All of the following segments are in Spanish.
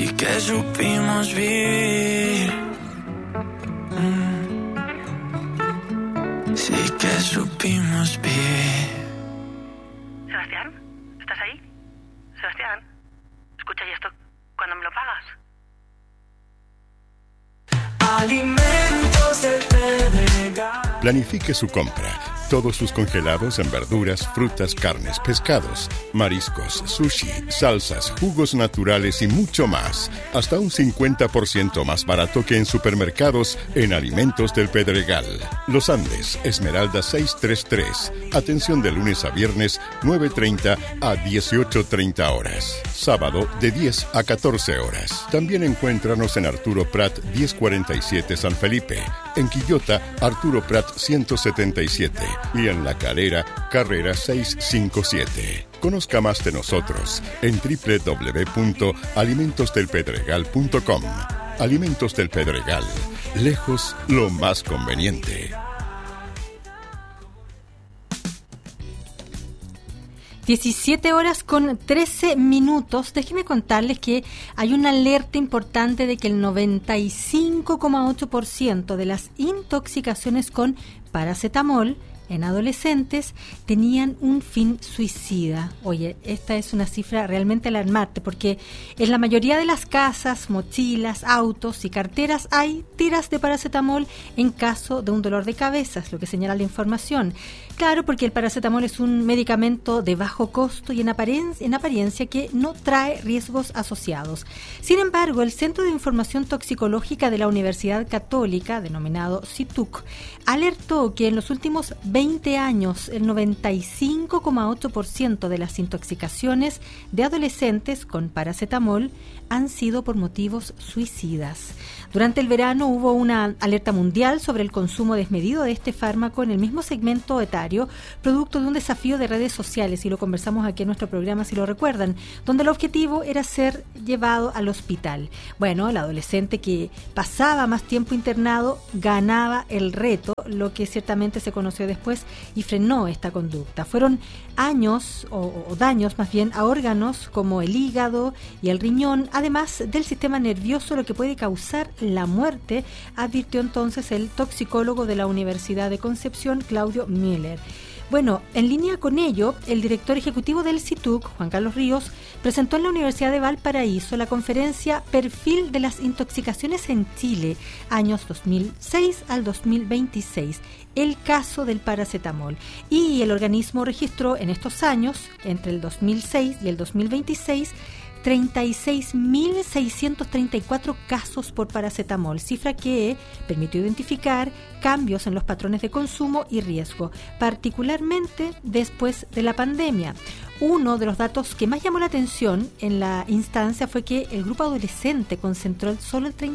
Sí que supimos vivir. Sí que supimos vivir. Sebastián, ¿estás ahí? Sebastián, escucha, ¿y esto cuándo me lo pagas? Alimentos del Pedregal. Planifique su compra. Todos sus congelados en verduras, frutas, carnes, pescados, mariscos, sushi, salsas, jugos naturales y mucho más. Hasta un 50% más barato que en supermercados en Alimentos del Pedregal. Los Andes, Esmeralda 633. Atención de lunes a viernes, 9:30 a 18:30 horas. Sábado, de 10 a 14 horas. También encuéntranos en Arturo Prat 1047 San Felipe. En Quillota, Arturo Prat 177. Y en La Calera, Carrera 657. Conozca más de nosotros en www.alimentosdelpedregal.com. Alimentos del Pedregal. Lejos, lo más conveniente. 17:13. Déjenme contarles que hay una alerta importante de que el 95,8% de las intoxicaciones con paracetamol en adolescentes tenían un fin suicida. Oye, esta es una cifra realmente alarmante porque en la mayoría de las casas, mochilas, autos y carteras hay tiras de paracetamol en caso de un dolor de cabeza, es lo que señala la información. Claro, porque el paracetamol es un medicamento de bajo costo y en apariencia que no trae riesgos asociados. Sin embargo, el Centro de Información Toxicológica de la Universidad Católica, denominado CITUC, alertó que en los últimos 20 años el 95,8% de las intoxicaciones de adolescentes con paracetamol han sido por motivos suicidas. Durante el verano hubo una alerta mundial sobre el consumo desmedido de este fármaco en el mismo segmento etario, producto de un desafío de redes sociales, y lo conversamos aquí en nuestro programa, si lo recuerdan, donde el objetivo era ser llevado al hospital. Bueno, el adolescente que pasaba más tiempo internado ganaba el reto, lo que ciertamente se conoció después y frenó esta conducta. Fueron años o daños más bien a órganos como el hígado y el riñón, además del sistema nervioso, lo que puede causar la muerte, advirtió entonces el toxicólogo de la Universidad de Concepción, Claudio Müller. Bueno, en línea con ello, el director ejecutivo del CITUC, Juan Carlos Ríos, presentó en la Universidad de Valparaíso la conferencia Perfil de las intoxicaciones en Chile, años 2006 al 2026, el caso del paracetamol. Y el organismo registró en estos años, entre el 2006 y el 2026, 36.634 casos por paracetamol, cifra que permitió identificar cambios en los patrones de consumo y riesgo, particularmente después de la pandemia. Uno de los datos que más llamó la atención en la instancia fue que el grupo adolescente concentró solo el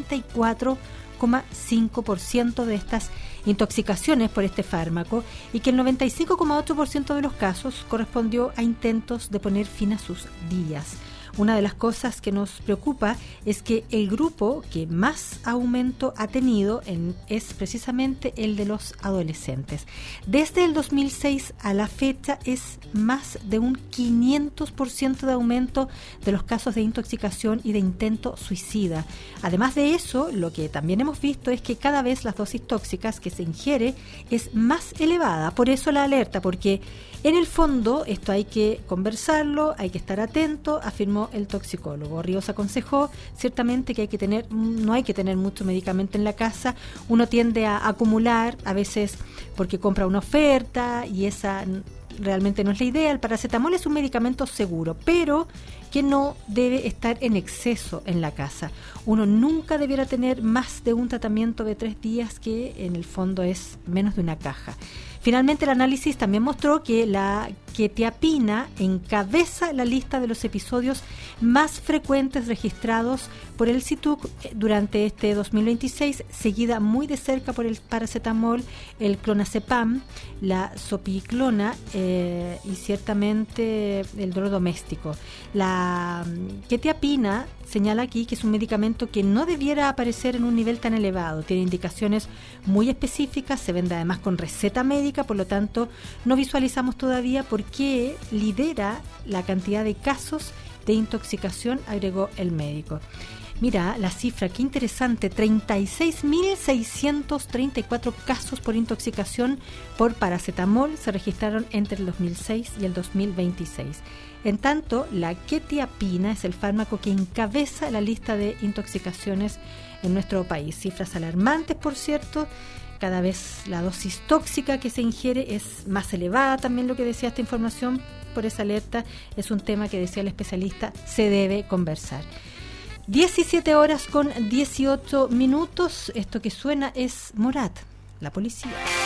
34,5% de estas intoxicaciones por este fármaco y que el 95,8% de los casos correspondió a intentos de poner fin a sus días. Una de las cosas que nos preocupa es que el grupo que más aumento ha tenido es precisamente el de los adolescentes. Desde el 2006 a la fecha es más de un 500% de aumento de los casos de intoxicación y de intento suicida. Además de eso, lo que también hemos visto es que cada vez las dosis tóxicas que se ingiere es más elevada. Por eso la alerta, porque en el fondo esto hay que conversarlo, hay que estar atento, afirmó el toxicólogo. Ríos aconsejó ciertamente que no hay que tener mucho medicamento en la casa. Uno tiende a acumular, a veces porque compra una oferta y esa realmente no es la idea. El paracetamol es un medicamento seguro, pero que no debe estar en exceso en la casa. Uno nunca debiera tener más de un tratamiento de 3 días, que en el fondo es menos de una caja. Finalmente, el análisis también mostró que la quetiapina encabeza la lista de los episodios más frecuentes registrados por el CITUC durante este 2026, seguida muy de cerca por el paracetamol, el clonazepam, la zopiclona y ciertamente el dolor doméstico. La quetiapina señala aquí que es un medicamento que no debiera aparecer en un nivel tan elevado. Tiene indicaciones muy específicas, se vende además con receta médica, por lo tanto no visualizamos todavía por qué lidera la cantidad de casos de intoxicación, agregó el médico. Mira la cifra, qué interesante, 36.634 casos por intoxicación por paracetamol se registraron entre el 2006 y el 2026. En tanto, la quetiapina es el fármaco que encabeza la lista de intoxicaciones en nuestro país. Cifras alarmantes, por cierto. Cada vez la dosis tóxica que se ingiere es más elevada, también lo que decía esta información. Por esa alerta es un tema que decía el especialista, se debe conversar. 17 horas con 18 minutos. Esto que suena es Morat, la policía.